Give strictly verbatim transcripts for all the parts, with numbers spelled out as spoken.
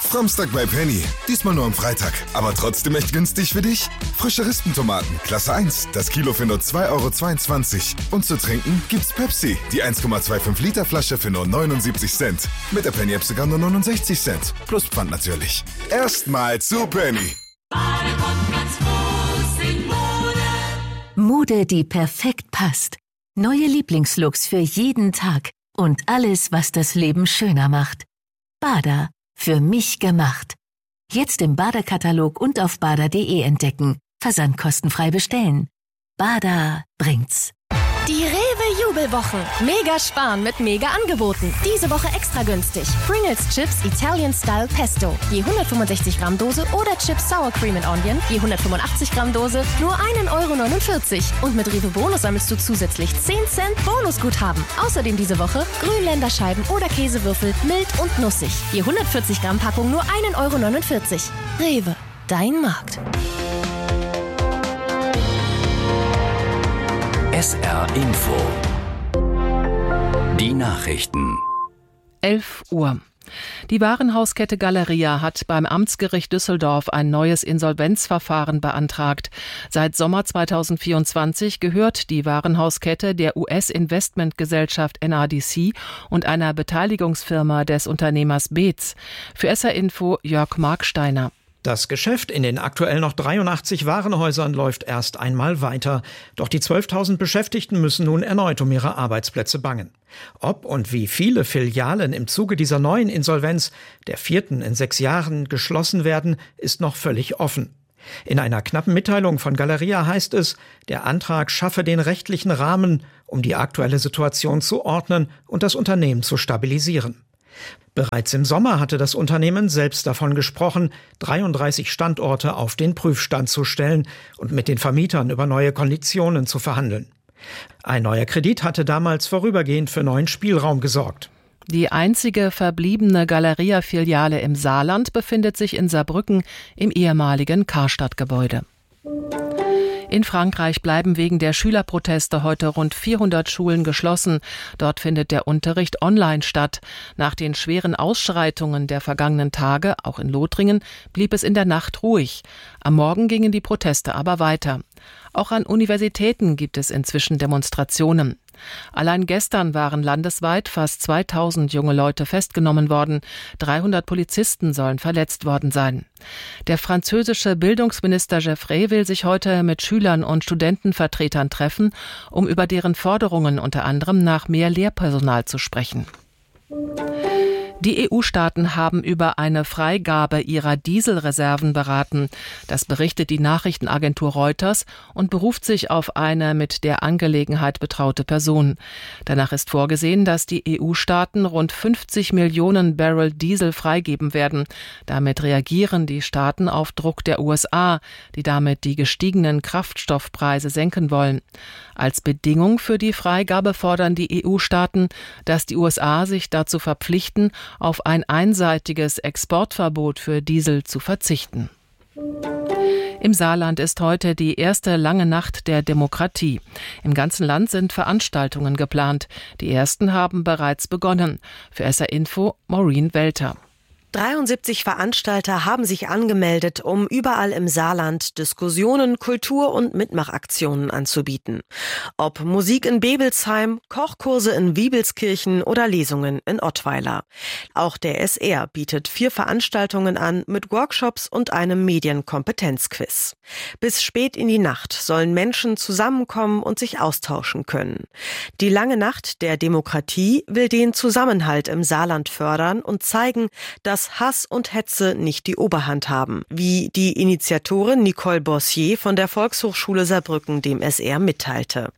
Samstag bei Penny. Diesmal nur am Freitag. Aber trotzdem echt günstig für dich? Frische Rispentomaten, Klasse eins. Das Kilo für nur zwei Euro zweiundzwanzig. Und zu trinken gibt's Pepsi. Die eins Komma fünfundzwanzig Liter Flasche für nur neunundsiebzig Cent. Mit der Penny-App sogar nur neunundsechzig Cent. Plus Pfand natürlich. Erstmal zu Penny. Mode, die perfekt passt. Neue Lieblingslooks für jeden Tag. Und alles, was das Leben schöner macht. Bada. Für mich gemacht. Jetzt im Bada-Katalog und auf bada punkt de entdecken. Versand kostenfrei bestellen. Bada bringt's. Die Rewe-Jubelwochen. Mega sparen mit Mega-Angeboten. Diese Woche extra günstig. Pringles Chips Italian Style Pesto. Je hundertfünfundsechzig Gramm Dose oder Chips Sour Cream and Onion. Je hundertfünfundachtzig Gramm Dose. Nur ein Euro neunundvierzig. Und mit Rewe Bonus sammelst du zusätzlich zehn Cent Bonusguthaben. Außerdem diese Woche Grünländerscheiben oder Käsewürfel. Mild und nussig. Je hundertvierzig Gramm Packung nur ein Euro neunundvierzig. Rewe. Dein Markt. S R Info. Die Nachrichten. elf Uhr. Die Warenhauskette Galeria hat beim Amtsgericht Düsseldorf ein neues Insolvenzverfahren beantragt. Seit Sommer zweitausendvierundzwanzig gehört die Warenhauskette der U S-Investmentgesellschaft N R D C und einer Beteiligungsfirma des Unternehmers Beetz. Für S R Info Jörg Marksteiner. Das Geschäft in den aktuell noch dreiundachtzig Warenhäusern läuft erst einmal weiter. Doch die zwölftausend Beschäftigten müssen nun erneut um ihre Arbeitsplätze bangen. Ob und wie viele Filialen im Zuge dieser neuen Insolvenz, der vierten in sechs Jahren, geschlossen werden, ist noch völlig offen. In einer knappen Mitteilung von Galeria heißt es, der Antrag schaffe den rechtlichen Rahmen, um die aktuelle Situation zu ordnen und das Unternehmen zu stabilisieren. Bereits im Sommer hatte das Unternehmen selbst davon gesprochen, dreiunddreißig Standorte auf den Prüfstand zu stellen und mit den Vermietern über neue Konditionen zu verhandeln. Ein neuer Kredit hatte damals vorübergehend für neuen Spielraum gesorgt. Die einzige verbliebene Galeria-Filiale im Saarland befindet sich in Saarbrücken im ehemaligen Karstadt-Gebäude. In Frankreich bleiben wegen der Schülerproteste heute rund vierhundert Schulen geschlossen. Dort findet der Unterricht online statt. Nach den schweren Ausschreitungen der vergangenen Tage, auch in Lothringen, blieb es in der Nacht ruhig. Am Morgen gingen die Proteste aber weiter. Auch an Universitäten gibt es inzwischen Demonstrationen. Allein gestern waren landesweit fast zweitausend junge Leute festgenommen worden. dreihundert Polizisten sollen verletzt worden sein. Der französische Bildungsminister Geoffrey will sich heute mit Schülern und Studentenvertretern treffen, um über deren Forderungen unter anderem nach mehr Lehrpersonal zu sprechen. Die E U-Staaten haben über eine Freigabe ihrer Dieselreserven beraten. Das berichtet die Nachrichtenagentur Reuters und beruft sich auf eine mit der Angelegenheit betraute Person. Danach ist vorgesehen, dass die E U-Staaten rund fünfzig Millionen Barrel Diesel freigeben werden. Damit reagieren die Staaten auf Druck der U S A, die damit die gestiegenen Kraftstoffpreise senken wollen. Als Bedingung für die Freigabe fordern die E U-Staaten, dass die U S A sich dazu verpflichten, auf ein einseitiges Exportverbot für Diesel zu verzichten. Im Saarland ist heute die erste lange Nacht der Demokratie. Im ganzen Land sind Veranstaltungen geplant. Die ersten haben bereits begonnen. Für S R Info Maureen Welter. dreiundsiebzig Veranstalter haben sich angemeldet, um überall im Saarland Diskussionen, Kultur- und Mitmachaktionen anzubieten. Ob Musik in Bebelsheim, Kochkurse in Wiebelskirchen oder Lesungen in Ottweiler. Auch der S R bietet vier Veranstaltungen an mit Workshops und einem Medienkompetenzquiz. Bis spät in die Nacht sollen Menschen zusammenkommen und sich austauschen können. Die lange Nacht der Demokratie will den Zusammenhalt im Saarland fördern und zeigen, dass Hass und Hetze nicht die Oberhand haben, wie die Initiatorin Nicole Bossier von der Volkshochschule Saarbrücken dem S R mitteilte.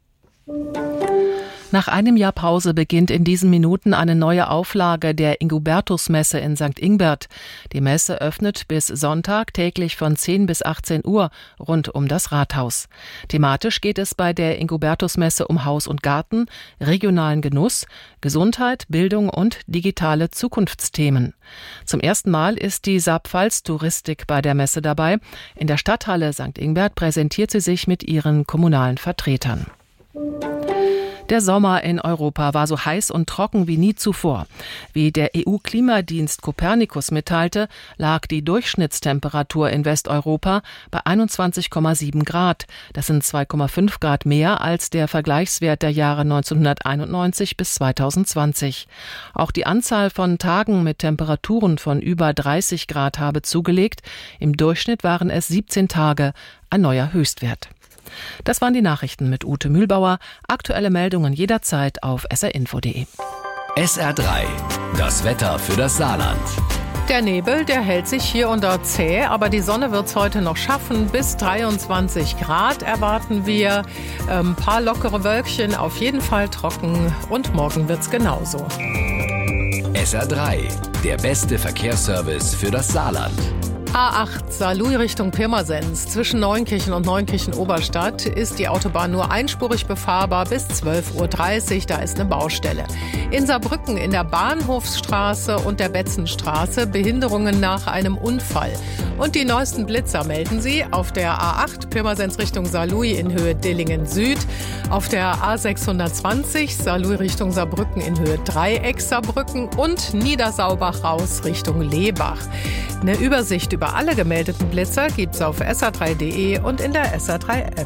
Nach einem Jahr Pause beginnt in diesen Minuten eine neue Auflage der Ingubertusmesse in Sankt Ingbert. Die Messe öffnet bis Sonntag täglich von zehn bis achtzehn Uhr rund um das Rathaus. Thematisch geht es bei der Ingubertusmesse um Haus und Garten, regionalen Genuss, Gesundheit, Bildung und digitale Zukunftsthemen. Zum ersten Mal ist die Saarpfalz-Touristik bei der Messe dabei. In der Stadthalle Sankt Ingbert präsentiert sie sich mit ihren kommunalen Vertretern. Der Sommer in Europa war so heiß und trocken wie nie zuvor. Wie der E U-Klimadienst Copernicus mitteilte, lag die Durchschnittstemperatur in Westeuropa bei einundzwanzig Komma sieben Grad. Das sind zwei Komma fünf Grad mehr als der Vergleichswert der Jahre neunzehnhunderteinundneunzig bis zweitausendzwanzig. Auch die Anzahl von Tagen mit Temperaturen von über dreißig Grad habe zugelegt. Im Durchschnitt waren es siebzehn Tage, ein neuer Höchstwert. Das waren die Nachrichten mit Ute Mühlbauer. Aktuelle Meldungen jederzeit auf s r info punkt d e. S R drei, das Wetter für das Saarland. Der Nebel, der hält sich hier und dort zäh, aber die Sonne wird es heute noch schaffen. Bis dreiundzwanzig Grad erwarten wir. Ein ähm, paar lockere Wölkchen, auf jeden Fall trocken, und morgen wird es genauso. S R drei, der beste Verkehrsservice für das Saarland. A acht Saarlouis Richtung Pirmasens. Zwischen Neunkirchen und Neunkirchen-Oberstadt ist die Autobahn nur einspurig befahrbar bis zwölf Uhr dreißig. Da ist eine Baustelle. In Saarbrücken in der Bahnhofsstraße und der Betzenstraße Behinderungen nach einem Unfall. Und die neuesten Blitzer melden Sie auf der A acht Pirmasens Richtung Saarlouis in Höhe Dillingen Süd, auf der A sechshundertzwanzig Saarlouis Richtung Saarbrücken in Höhe Dreieck Saarbrücken und Niedersaubach raus Richtung Lebach. Eine Übersicht über alle gemeldeten Blitzer gibt's auf s r drei punkt d e und in der S R drei App.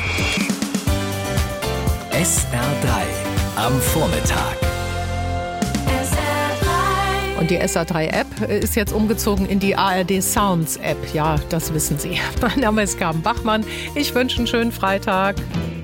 S R drei am Vormittag. Und die S R drei App ist jetzt umgezogen in die A R D Sounds App. Ja, das wissen Sie. Mein Name ist Carmen Bachmann. Ich wünsche einen schönen Freitag.